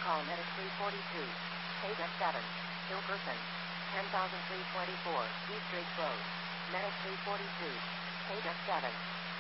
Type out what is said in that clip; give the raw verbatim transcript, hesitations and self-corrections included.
Call Medic three forty-two. Paydeck seven. Hilkerson. ten thousand three twenty-four. East Ridge Road. Medic three forty-two. Paydeck seven.